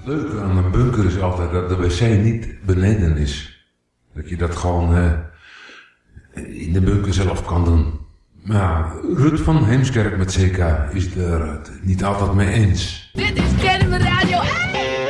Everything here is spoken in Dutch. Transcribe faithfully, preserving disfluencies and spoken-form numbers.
leuke aan een bunker is altijd dat de wc niet beneden is. Dat je dat gewoon uh, in de bunker zelf kan doen. Maar ja, Ruud van Heemskerk met C K is er het niet altijd mee eens. Dit is Kennemer Radio. Hey!